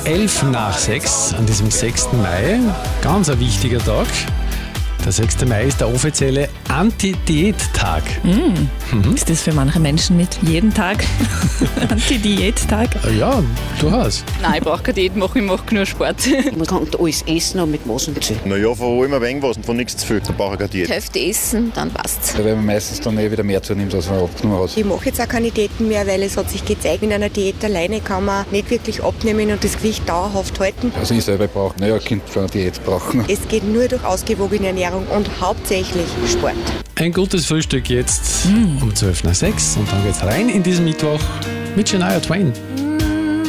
11 nach 6 an diesem 6. Mai. Ganz ein wichtiger Tag. Der 6. Mai ist der offizielle Anti-Diät-Tag. Ist das für manche Menschen nicht jeden Tag Anti-Diät-Tag? Ja, durchaus. Nein, ich brauche keine Diät, ich mache nur Sport. Man kann alles essen und mit Maßen zu. Naja, von allem ein wenig was und von nichts zu viel. Dann brauche ich keine Diät. Hälfte essen, dann passt's. Weil man meistens dann wieder mehr zunimmt, als man abgenommen hat. Ich mache jetzt auch keine Diäten mehr, weil es hat sich gezeigt, in einer Diät alleine kann man nicht wirklich abnehmen und das Gewicht dauerhaft halten. Also ich selber brauche, Kind für eine Diät brauchen. Es geht nur durch ausgewogene Ernährung und hauptsächlich Sport. Ein gutes Frühstück jetzt um 12 nach 6 und dann geht's rein in diesen Mittwoch mit Shania Twain.